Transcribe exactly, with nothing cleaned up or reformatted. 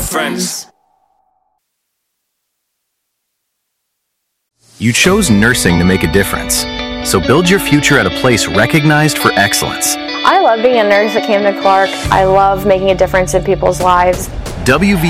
friends. You chose nursing to make a difference. So build your future at a place recognized for excellence. I love being a nurse at Camden Clark. I love making a difference in people's lives. W V